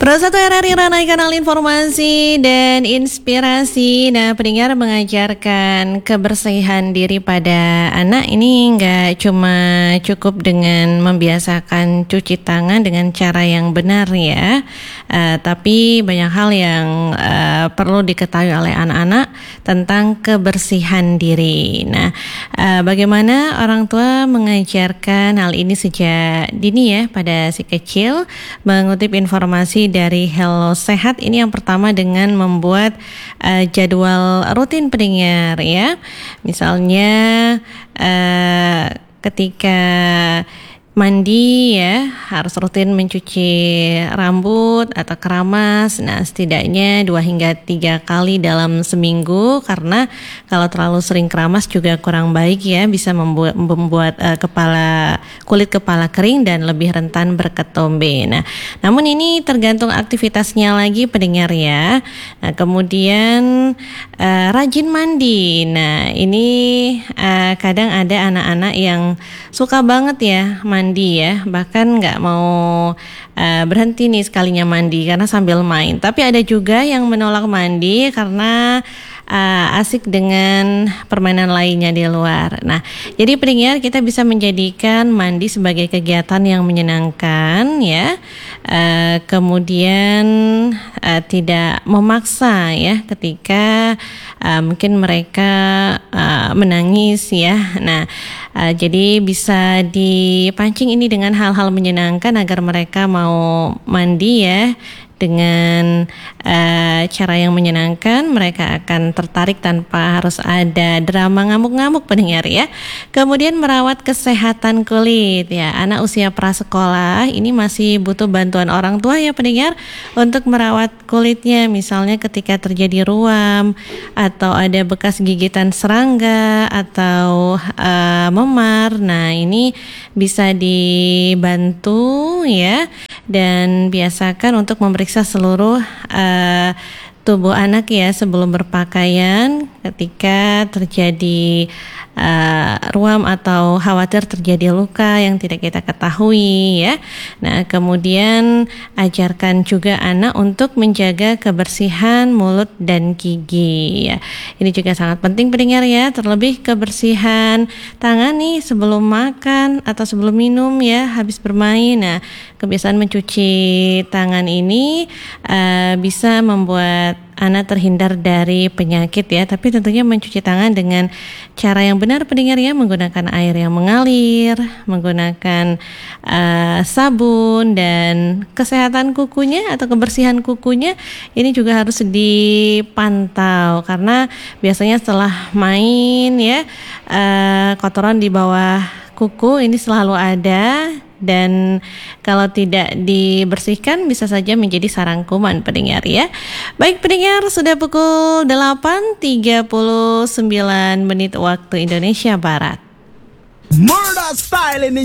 Pro 1 RRI Ranai Kanal Informasi dan Inspirasi. Nah, pendengar, mengajarkan kebersihan diri pada anak ini nggak cuma cukup dengan membiasakan cuci tangan dengan cara yang benar ya, tapi banyak hal yang perlu diketahui oleh anak-anak tentang kebersihan diri. Nah, bagaimana orang tua mengajarkan hal ini sejak dini ya pada si kecil? Mengutip informasi dari Hello Sehat, ini yang pertama dengan membuat jadwal rutin pendengar ya. Misalnya ketika mandi ya harus rutin mencuci rambut atau keramas. Nah, setidaknya 2 hingga 3 kali dalam seminggu, karena kalau terlalu sering keramas juga kurang baik ya, bisa membuat kulit kepala kering dan lebih rentan berketombe. Nah, namun ini tergantung aktivitasnya lagi pendengar ya. Nah, kemudian rajin mandi. Nah, ini kadang ada anak-anak yang suka banget ya mandi ya, bahkan nggak mau berhenti nih sekalinya mandi karena sambil main. Tapi ada juga yang menolak mandi karena asik dengan permainan lainnya di luar. Nah, jadi pendengar, kita bisa menjadikan mandi sebagai kegiatan yang menyenangkan ya. Kemudian tidak memaksa ya ketika mungkin mereka menangis ya. Nah, jadi bisa dipancing ini dengan hal-hal menyenangkan agar mereka mau mandi ya. Dengan cara yang menyenangkan, mereka akan tertarik tanpa harus ada drama ngamuk-ngamuk pendengar ya. Kemudian merawat kesehatan kulit ya. Anak usia prasekolah ini masih butuh bantuan orang tua ya pendengar untuk merawat kulitnya. Misalnya ketika terjadi ruam atau ada bekas gigitan serangga atau memar. Nah, ini bisa dibantu ya, dan biasakan untuk memeriksa seluruh tubuh anak ya sebelum berpakaian ketika terjadi ruam atau khawatir terjadi luka yang tidak kita ketahui ya. Nah, kemudian ajarkan juga anak untuk menjaga kebersihan mulut dan gigi ya. Ini juga sangat penting pendengar ya, terlebih kebersihan tangan nih sebelum makan atau sebelum minum ya, habis bermain. Nah, kebiasaan mencuci tangan ini bisa membuat anak terhindar dari penyakit ya, tapi tentunya mencuci tangan dengan cara yang benar pendengar ya, menggunakan air yang mengalir, menggunakan sabun, dan kesehatan kukunya atau kebersihan kukunya ini juga harus dipantau, karena biasanya setelah main ya kotoran di bawah kuku ini selalu ada, dan kalau tidak dibersihkan bisa saja menjadi sarang kuman pendengar ya. Baik pendengar, sudah pukul 8.39 waktu Indonesia Barat. Murder style in